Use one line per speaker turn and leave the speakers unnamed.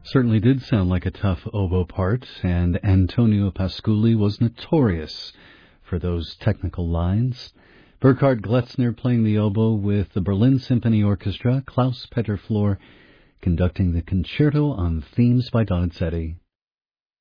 Certainly did sound like a tough oboe part, and Antonio Pasculi was notorious for those technical lines. Burkhard Gletzner playing the oboe with the Berlin Symphony Orchestra, Klaus Peter Flor conducting the concerto on themes by Donizetti.